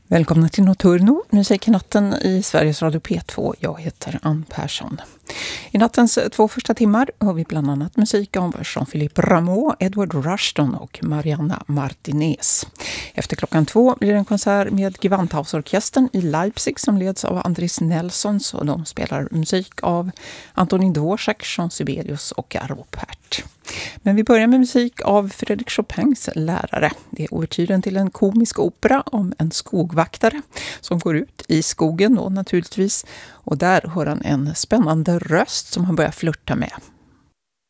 Välkomna till Nocturno, musiknatten i Sveriges Radio P2. Jag heter Ann Persson. I nattens 2 första timmar har vi bland annat musik av Jean-Philippe Rameau, Edward Rushton och Mariana Martinez. Efter klockan 2 blir det en konsert med Gewandhausorkestern i Leipzig som leds av Andris Nelsons, och de spelar musik av Antonin Dvorak, Jean Sibelius och Arvo Pärt. Men vi börjar med musik av Frédéric Chopins lärare. Det är ouvertyren till en komisk opera om en skogvaktare som går ut i skogen då, naturligtvis. Och där hör han en spännande röst som han börjar flirta med.